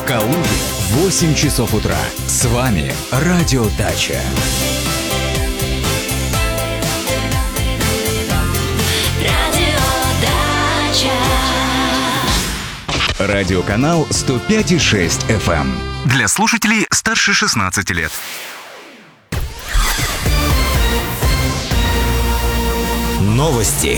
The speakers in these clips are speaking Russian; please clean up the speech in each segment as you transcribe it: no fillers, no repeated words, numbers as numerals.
В Калуге 8 часов утра. С вами Радио Дача. Радиоканал 105,6 FM. Для слушателей старше 16 лет. Новости.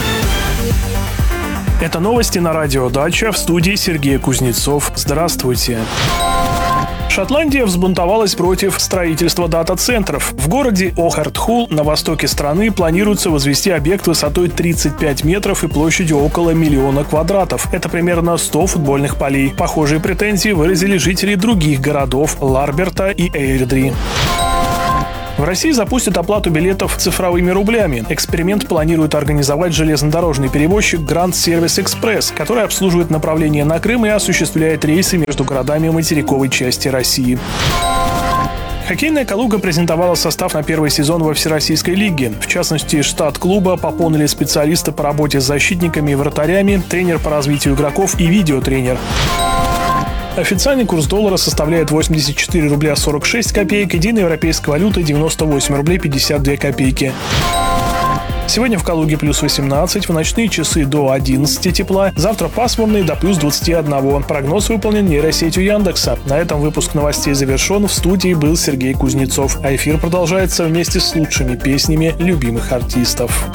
Это новости на Радио Дача, в студии Сергей Кузнецов. Здравствуйте. Шотландия взбунтовалась против строительства дата-центров. В городе Охартхул на востоке страны планируется возвести объект высотой 35 метров и площадью около 1 миллиона квадратов. Это примерно 100 футбольных полей. Похожие претензии выразили жители других городов Ларберта и Эйрдри. В России запустят оплату билетов цифровыми рублями. Эксперимент планирует организовать железнодорожный перевозчик Grand Service Express, который обслуживает направление на Крым и осуществляет рейсы между городами материковой части России. Хоккейная «Калуга» презентовала состав на первый сезон во Всероссийской лиге. В частности, штат клуба пополнили специалисты по работе с защитниками и вратарями, тренер по развитию игроков и видеотренер. Официальный курс доллара составляет 84 рубля 46 копеек, единой европейской валюты 98 рублей 52 копейки. Сегодня в Калуге плюс 18, в ночные часы до 11 тепла, завтра пасмурный до плюс 21. Прогноз выполнен нейросетью Яндекса. На этом выпуск новостей завершен. В студии был Сергей Кузнецов. А эфир продолжается вместе с лучшими песнями любимых артистов.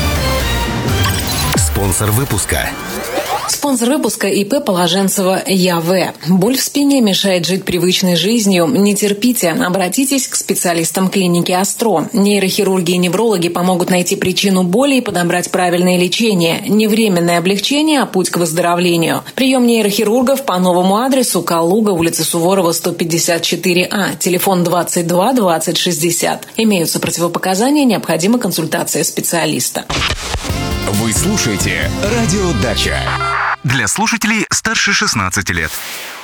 Спонсор выпуска. Спонсор выпуска ИП Положенцева ЯВ. Боль в спине мешает жить привычной жизнью? Не терпите, обратитесь к специалистам клиники Астро. Нейрохирурги и неврологи помогут найти причину боли и подобрать правильное лечение. Не временное облегчение, а путь к выздоровлению. Прием нейрохирургов по новому адресу: Калуга, улица Суворова, 154А, телефон 22 20 60. Имеются противопоказания, необходима консультация специалиста. Вы слушаете Радио Дача. Для слушателей старше 16 лет.